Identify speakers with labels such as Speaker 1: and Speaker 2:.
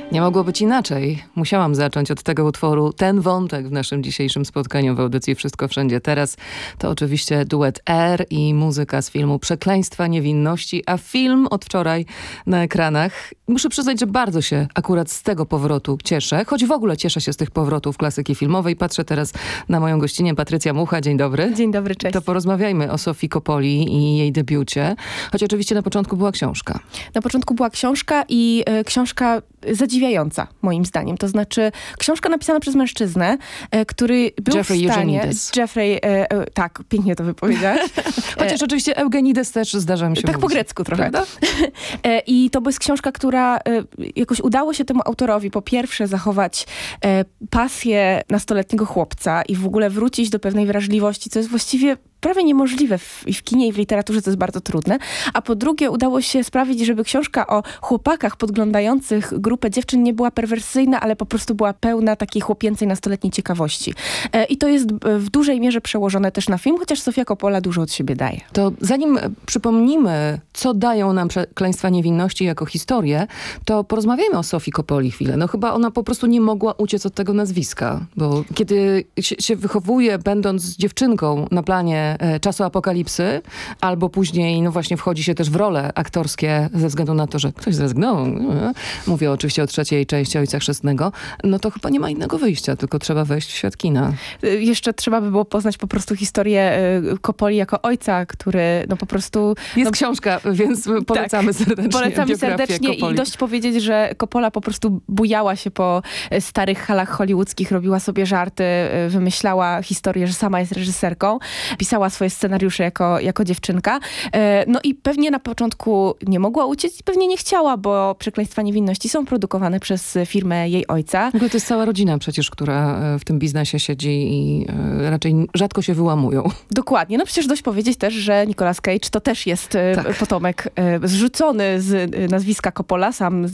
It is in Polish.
Speaker 1: Nie mogło być inaczej. Musiałam zacząć od tego utworu. Ten wątek w naszym dzisiejszym spotkaniu w audycji Wszystko Wszędzie Teraz to oczywiście duet R i muzyka z filmu Przekleństwa Niewinności, a film od wczoraj na ekranach. Muszę przyznać, że bardzo się akurat z tego powrotu cieszę, choć w ogóle cieszę się z tych powrotów klasyki filmowej. Patrzę teraz na moją gościnę Patrycja Mucha. Dzień dobry.
Speaker 2: Dzień dobry, cześć.
Speaker 1: To porozmawiajmy o Sofii Coppoli i jej debiucie, choć oczywiście na początku była książka.
Speaker 2: Na początku była książka i książka zadziwiająca, moim zdaniem. To znaczy książka napisana przez mężczyznę, który był
Speaker 1: Jeffrey
Speaker 2: w stanie...
Speaker 1: Eugenides.
Speaker 2: Jeffrey, tak, pięknie to wypowiedziałaś.
Speaker 1: Chociaż oczywiście Eugenides też zdarza mi się
Speaker 2: Tak
Speaker 1: mówić.
Speaker 2: po grecku trochę.
Speaker 1: Prawda?
Speaker 2: I to jest książka, która jakoś udało się temu autorowi po pierwsze zachować pasję nastoletniego chłopca i w ogóle wrócić do pewnej wrażliwości, co jest właściwie prawie niemożliwe i w kinie i w literaturze to jest bardzo trudne. A po drugie udało się sprawić, żeby książka o chłopakach podglądających grupę dziewczyn nie była perwersyjna, ale po prostu była pełna takiej chłopięcej, nastoletniej ciekawości. I to jest w dużej mierze przełożone też na film, chociaż Sofia Coppola dużo od siebie daje.
Speaker 1: To zanim przypomnimy, co dają nam Przekleństwa Niewinności jako historię, to porozmawiajmy o Sofii Coppoli chwilę. No chyba ona po prostu nie mogła uciec od tego nazwiska, bo kiedy się wychowuje, będąc dziewczynką na planie Czasu Apokalipsy, albo później, no właśnie wchodzi się też w role aktorskie ze względu na to, że ktoś zrezygnował. Mówię oczywiście o trzeciej części Ojca Chrzestnego. No to chyba nie ma innego wyjścia, tylko trzeba wejść w świat kina.
Speaker 2: Jeszcze trzeba by było poznać po prostu historię Coppoli jako ojca, który no po prostu...
Speaker 1: Jest książka, więc polecamy serdecznie.
Speaker 2: Polecamy serdecznie
Speaker 1: Coppoli.
Speaker 2: I dość powiedzieć, że Coppola po prostu bujała się po starych halach hollywoodzkich, robiła sobie żarty, wymyślała historię, że sama jest reżyserką, pisała swoje scenariusze jako dziewczynka. No i pewnie na początku nie mogła uciec i pewnie nie chciała, bo Przekleństwa Niewinności są produkowane przez firmę jej ojca.
Speaker 1: W ogóle to jest cała rodzina przecież, która w tym biznesie siedzi i raczej rzadko się wyłamują.
Speaker 2: Dokładnie. No przecież dość powiedzieć też, że Nicolas Cage to też jest potomek zrzucony z nazwiska Coppola. Sam